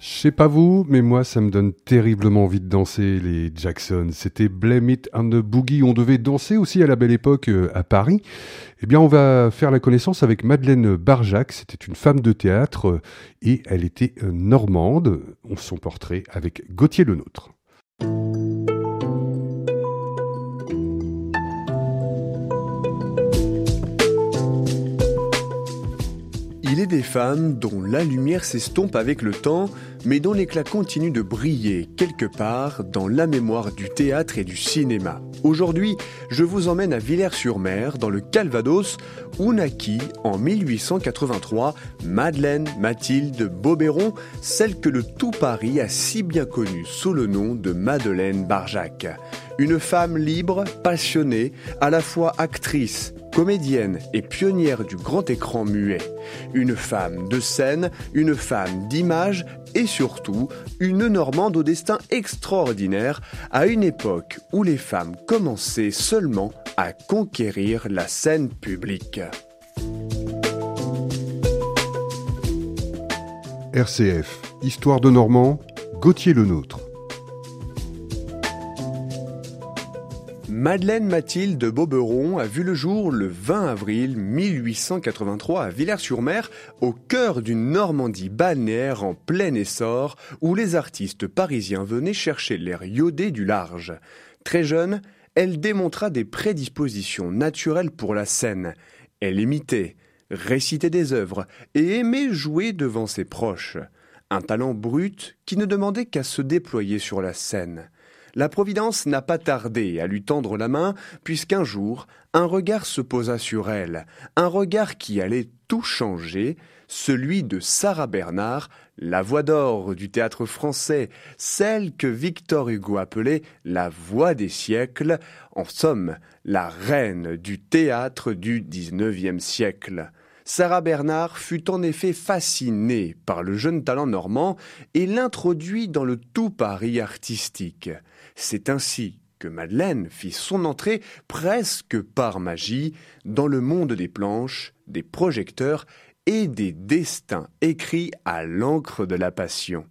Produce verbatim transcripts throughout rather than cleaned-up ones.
Je sais pas vous, mais moi ça me donne terriblement envie de danser, les Jackson. C'était Blame It on the Boogie. On devait danser aussi à la belle époque euh, à Paris. Eh bien, on va faire la connaissance avec Madeleine Barjac. C'était une femme de théâtre euh, et elle était euh, normande. On son portrait avec Gauthier Lenôtre. Il est des femmes dont la lumière s'estompe avec le temps, mais dont l'éclat continue de briller quelque part dans la mémoire du théâtre et du cinéma. Aujourd'hui, je vous emmène à Villers-sur-Mer, dans le Calvados, où naquit en mille huit cent quatre-vingt-trois Madeleine Mathilde Boberon, celle que le tout Paris a si bien connue sous le nom de Madeleine Barjac. Une femme libre, passionnée, à la fois actrice, comédienne et pionnière du grand écran muet. Une femme de scène, une femme d'image et surtout une Normande au destin extraordinaire à une époque où les femmes commençaient seulement à conquérir la scène publique. R C F, Histoire de Normand, Gauthier Lenôtre. Madeleine Mathilde Boberon a vu le jour le vingt avril mille huit cent quatre-vingt-trois à Villers-sur-Mer, au cœur d'une Normandie balnéaire en plein essor, où les artistes parisiens venaient chercher l'air iodé du large. Très jeune, elle démontra des prédispositions naturelles pour la scène. Elle imitait, récitait des œuvres et aimait jouer devant ses proches. Un talent brut qui ne demandait qu'à se déployer sur la scène. La Providence n'a pas tardé à lui tendre la main, puisqu'un jour, un regard se posa sur elle, un regard qui allait tout changer, celui de Sarah Bernhardt, la voix d'or du théâtre français, celle que Victor Hugo appelait la voix des siècles, en somme, la reine du théâtre du dix-neuvième siècle. Sarah Bernhardt fut en effet fascinée par le jeune talent normand et l'introduit dans le tout Paris artistique. C'est ainsi que Madeleine fit son entrée presque par magie dans le monde des planches, des projecteurs et des destins écrits à l'encre de la passion.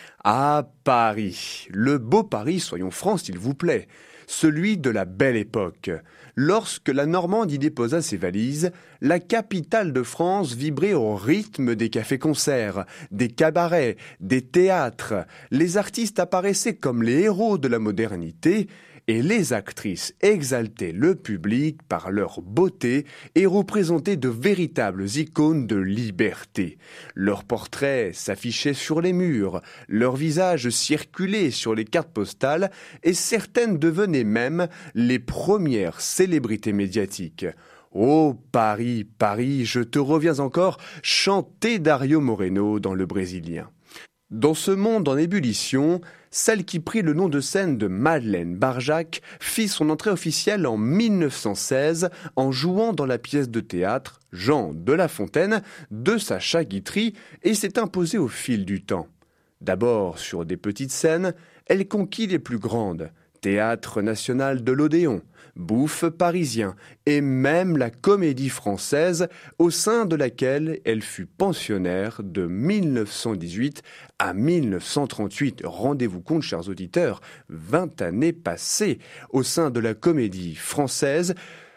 Ah, Paris, le beau Paris, soyons francs s'il vous plaît, celui de la belle époque. Lorsque la Normande y déposa ses valises, la capitale de France vibrait au rythme des cafés-concerts, des cabarets, des théâtres. Les artistes apparaissaient comme les héros de la modernité et les actrices exaltaient le public par leur beauté et représentaient de véritables icônes de liberté. Leurs portraits s'affichaient sur les murs, leurs visages circulaient sur les cartes postales et certaines devenaient même les premières célébrités médiatiques. Oh Paris, Paris, je te reviens encore, chantait Dario Moreno dans Le Brésilien. Dans ce monde en ébullition, celle qui prit le nom de scène de Madeleine Barjac fit son entrée officielle en mille neuf cent seize en jouant dans la pièce de théâtre Jean de La Fontaine de Sacha Guitry et s'est imposée au fil du temps. D'abord sur des petites scènes, elle conquit les plus grandes, Théâtre National de l'Odéon, Bouffe parisien et même la Comédie Française au sein de laquelle elle fut pensionnaire de mille neuf cent dix-huit à mille neuf cent trente-huit. Rendez-vous compte, chers auditeurs, vingt années passées au sein de la Comédie Française,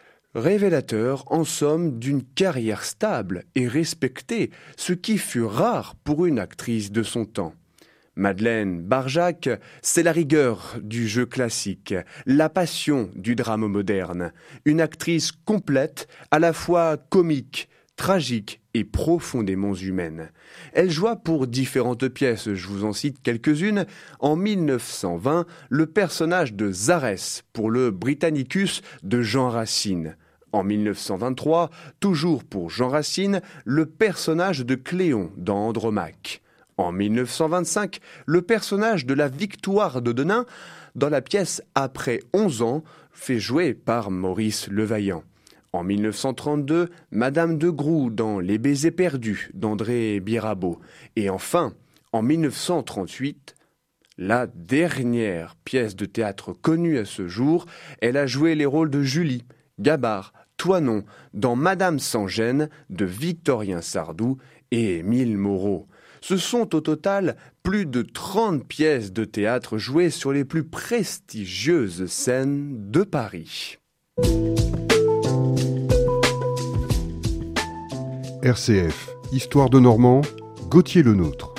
révélateur en somme d'une carrière stable et respectée, ce qui fut rare pour une actrice de son temps. Madeleine Barjac, c'est la rigueur du jeu classique, la passion du drame moderne. Une actrice complète, à la fois comique, tragique et profondément humaine. Elle joua pour différentes pièces, je vous en cite quelques-unes. En mille neuf cent vingt, le personnage de Zarès pour le Britannicus de Jean Racine. En mille neuf cent vingt-trois, toujours pour Jean Racine, le personnage de Cléon dans Andromaque. En mille neuf cent vingt-cinq, le personnage de la Victoire de Denain dans la pièce Après onze ans, fait jouer par Maurice Levaillant. En mille neuf cent trente-deux, Madame de Groux dans Les baisers perdus d'André Birabeau. Et enfin, en mille neuf cent trente-huit, la dernière pièce de théâtre connue à ce jour, elle a joué les rôles de Julie, Gabard, Toinon dans Madame sans gêne de Victorien Sardou et Émile Moreau. Ce sont au total plus de trente pièces de théâtre jouées sur les plus prestigieuses scènes de Paris. R C F, Histoire de Normand, Gauthier Lenôtre.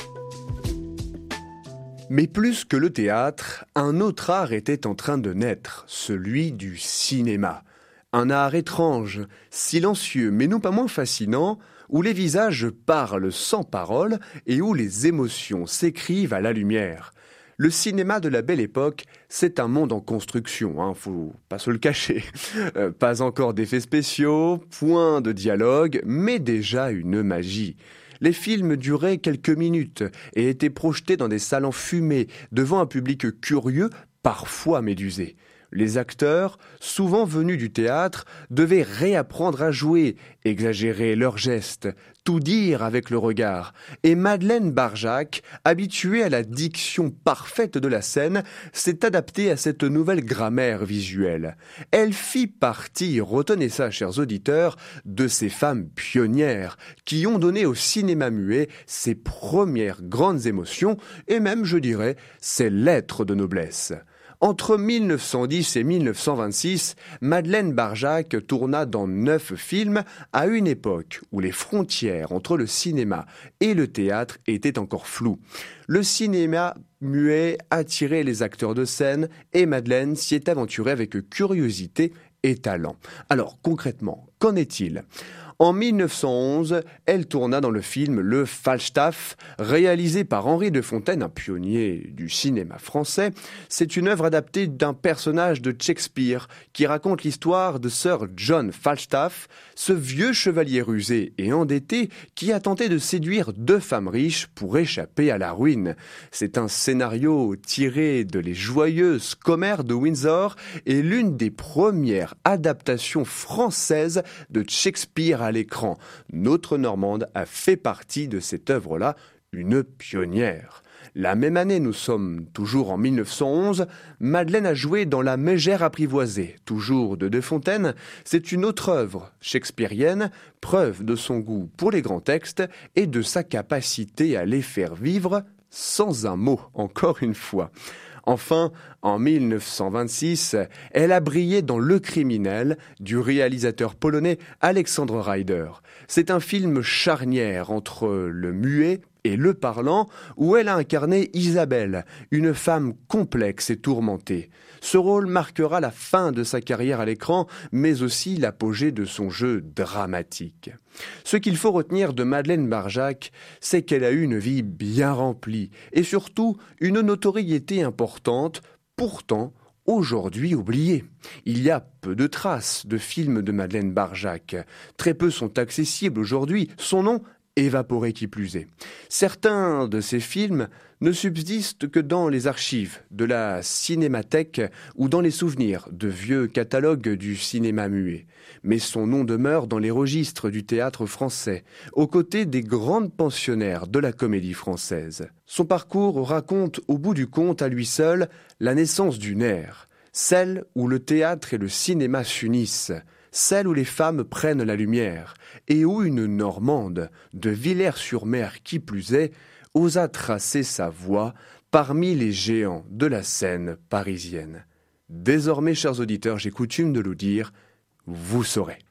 Mais plus que le théâtre, un autre art était en train de naître, celui du cinéma. Un art étrange, silencieux, mais non pas moins fascinant, où les visages parlent sans parole et où les émotions s'écrivent à la lumière. Le cinéma de la Belle Époque, c'est un monde en construction, hein, faut pas se le cacher. Euh, pas encore d'effets spéciaux, point de dialogue, mais déjà une magie. Les films duraient quelques minutes et étaient projetés dans des salles enfumées, devant un public curieux, parfois médusé. Les acteurs, souvent venus du théâtre, devaient réapprendre à jouer, exagérer leurs gestes, tout dire avec le regard. Et Madeleine Barjac, habituée à la diction parfaite de la scène, s'est adaptée à cette nouvelle grammaire visuelle. Elle fit partie, retenez ça chers auditeurs, de ces femmes pionnières qui ont donné au cinéma muet ses premières grandes émotions et même, je dirais, ses lettres de noblesse. Entre mille neuf cent dix et mille neuf cent vingt-six, Madeleine Barjac tourna dans neuf films à une époque où les frontières entre le cinéma et le théâtre étaient encore floues. Le cinéma muet attirait les acteurs de scène et Madeleine s'y est aventurée avec curiosité et talent. Alors concrètement, qu'en est-il ? En mille neuf cent onze, elle tourna dans le film Le Falstaff, réalisé par Henri de Fontaine, un pionnier du cinéma français. C'est une œuvre adaptée d'un personnage de Shakespeare qui raconte l'histoire de Sir John Falstaff, ce vieux chevalier rusé et endetté qui a tenté de séduire deux femmes riches pour échapper à la ruine. C'est un scénario tiré de Les Joyeuses Commères de Windsor et l'une des premières adaptations françaises de Shakespeare à l'écran. Notre Normande a fait partie de cette œuvre-là, une pionnière. La même année, nous sommes toujours en mille neuf cent onze, Madeleine a joué dans La Mégère apprivoisée, toujours de De Fontaine. C'est une autre œuvre shakespearienne, preuve de son goût pour les grands textes et de sa capacité à les faire vivre sans un mot, encore une fois. Enfin, en mille neuf cent vingt-six, elle a brillé dans Le Criminel du réalisateur polonais Alexandre Reider. C'est un film charnière entre le muet et le parlant où elle a incarné Isabelle, une femme complexe et tourmentée. Ce rôle marquera la fin de sa carrière à l'écran, mais aussi l'apogée de son jeu dramatique. Ce qu'il faut retenir de Madeleine Barjac, c'est qu'elle a eu une vie bien remplie et surtout une notoriété importante, pourtant aujourd'hui oubliée. Il y a peu de traces de films de Madeleine Barjac. Très peu sont accessibles aujourd'hui. Son nom évaporé qui plus est. Certains de ces films ne subsistent que dans les archives de la Cinémathèque ou dans les souvenirs de vieux catalogues du cinéma muet. Mais son nom demeure dans les registres du théâtre français, aux côtés des grandes pensionnaires de la comédie française. Son parcours raconte au bout du compte à lui seul la naissance d'une ère, celle où le théâtre et le cinéma s'unissent, celle où les femmes prennent la lumière, et où une Normande, de Villers-sur-Mer qui plus est, osa tracer sa voie parmi les géants de la scène parisienne. Désormais, chers auditeurs, j'ai coutume de le dire, vous saurez.